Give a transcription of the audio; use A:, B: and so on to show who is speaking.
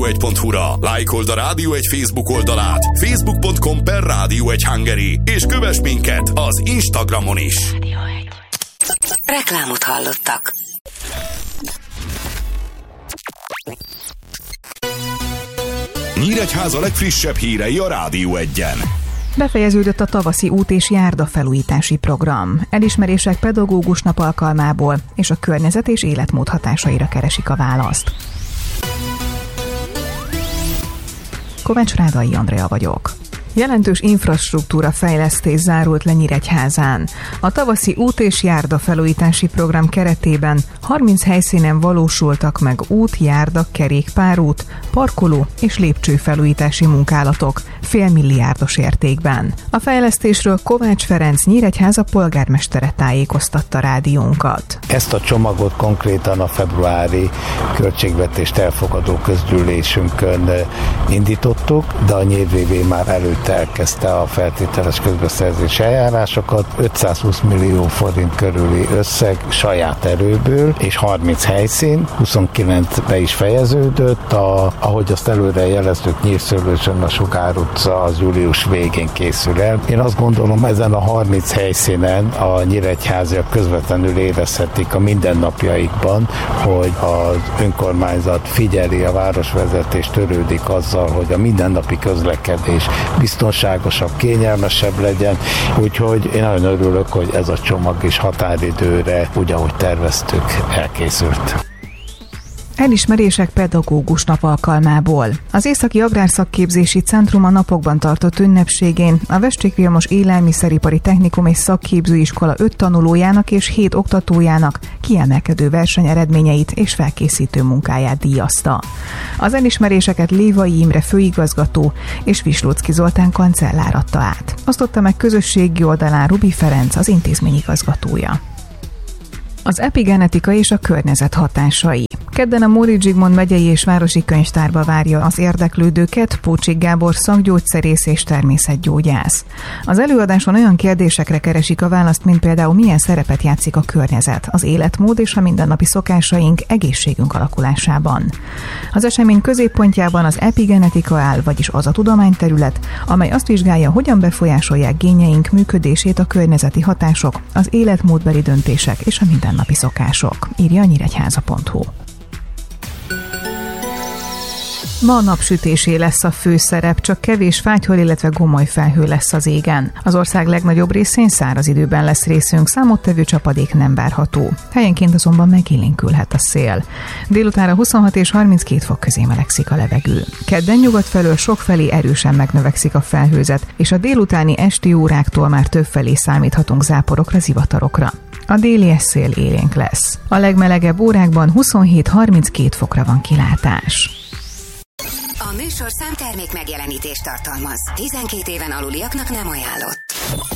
A: radio1.hu-ra, lájkold a Rádió 1 Facebook oldalát, facebook.com/Rádió 1 Hungary, és kövess minket az Instagramon is.
B: Rádió 1. Reklámot hallottak.
A: Nyíregyháza legfrissebb hírei a Rádió 1-en.
C: Befejeződött a tavaszi út- és járdafelújítási program. Elismerések pedagógus nap alkalmából, és a környezet és életmód hatásaira keresik a választ. Kovács Rádai Andrea vagyok. Jelentős infrastruktúra fejlesztés zárult le Nyíregyházán. A tavaszi út- és járdafelújítási program keretében 30 helyszínen valósultak meg út, járda, kerékpárút, parkoló és lépcsőfelújítási munkálatok félmilliárdos értékben. A fejlesztésről Kovács Ferenc Nyíregyháza polgármestere tájékoztatta rádiónkat.
D: Ezt a csomagot konkrétan a februári költségvetést elfogadó közgyűlésünkön indítottuk, de a NYVV már előtte elkezdte a feltételes közbeszerzés eljárásokat. 520 millió forint körüli összeg saját erőből, és 30 helyszín, 29 be is fejeződött. Ahogy azt előre jeleztük, Nyírszőlősön a Sugár utca az július végén készül el. Én azt gondolom, ezen a 30 helyszínen a nyíregyháziak közvetlenül érezhetik a mindennapjaikban, hogy az önkormányzat figyeli, a városvezetés törődik azzal, hogy a mindennapi közlekedés biztonságosabb, kényelmesebb legyen, úgyhogy én nagyon örülök, hogy ez a csomag is határidőre, úgy ahogy terveztük, elkészült.
C: Elismerések pedagógus nap alkalmából. Az Északi Agrárszakképzési Centrum a napokban tartott ünnepségén a Vesték Vilmos Élelmiszeripari Technikum és Szakképzőiskola 5 tanulójának és 7 oktatójának kiemelkedő versenyeredményeit és felkészítő munkáját díjazta. Az elismeréseket Lévai Imre főigazgató és Vislóczky Zoltán kancellár adta át. Osztotta meg közösségi oldalán Rubi Ferenc, az intézmény igazgatója. Az epigenetika és a környezet hatásai. Kedden a Móricz Zsigmond megyei és városi könyvtárba várja az érdeklődőket Pócsik Gábor szakgyógyszerész és természetgyógyász. Az előadáson olyan kérdésekre keresik a választ, mint például milyen szerepet játszik a környezet, az életmód és a mindennapi szokásaink, egészségünk alakulásában. Az esemény középpontjában az epigenetika áll, vagyis az a tudományterület, amely azt vizsgálja, hogyan befolyásolják génjeink működését a környezeti hatások, az életmódbeli döntések és a mindennapi szokások, írja a nyíregyháza.hu. Ma a napsütésé lesz a főszerep, csak kevés fátyhol, illetve gomoly felhő lesz az égen. Az ország legnagyobb részén száraz időben lesz részünk, számottevő csapadék nem várható. Helyenként azonban megélénkülhet a szél. Délutánra 26 és 32 fok közé melegszik a levegő. Kedden nyugat felől sokfelé erősen megnövekszik a felhőzet, és a délutáni esti óráktól már többfelé számíthatunk záporokra, zivatarokra. A déli szél élénk lesz. A legmelegebb órákban 27-32 fokra van kilátás.
B: A műsorszám termék megjelenítést tartalmaz. 12 éven aluliaknak nem ajánlott.